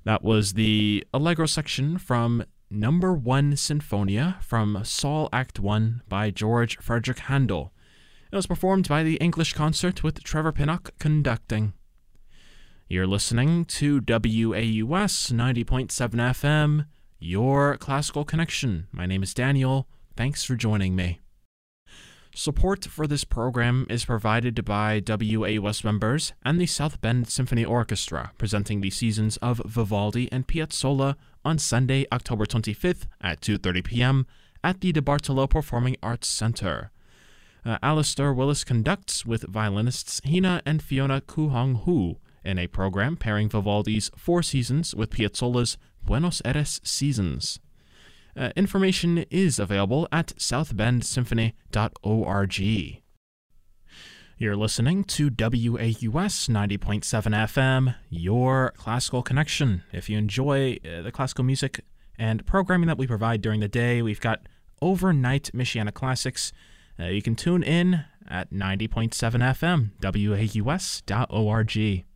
That was the Allegro section from Number 1 Sinfonia from Saul Act 1 by George Frederick Handel. It was performed by the English Concert with Trevor Pinnock conducting. You're listening to WAUS 90.7 FM, your classical connection. My name is Daniel. Thanks for joining me. Support for this program is provided by WAUS members and the South Bend Symphony Orchestra, presenting the seasons of Vivaldi and Piazzolla on Sunday, October 25th at 2:30 p.m. at the DeBartolo Performing Arts Center. Alistair Willis conducts with violinists Hina and Fiona Kuhong-hu in a program pairing Vivaldi's Four Seasons with Piazzolla's Buenos Aires Seasons. Information is available at southbendsymphony.org. You're listening to WAUS 90.7 FM, your classical connection. If you enjoy the classical music and programming that we provide during the day, we've got overnight Michiana classics. You can tune in at 90.7 FM, WAUS.org.